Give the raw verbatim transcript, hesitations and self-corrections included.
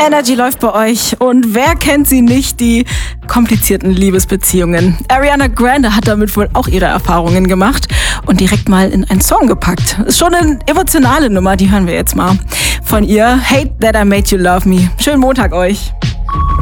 Energy läuft bei euch und wer kennt sie nicht, die komplizierten Liebesbeziehungen. Ariana Grande hat damit wohl auch ihre Erfahrungen gemacht und direkt mal in einen Song gepackt. Ist schon eine emotionale Nummer, die hören wir jetzt mal von ihr. Hate That I Made You Love Me. Schönen Montag euch.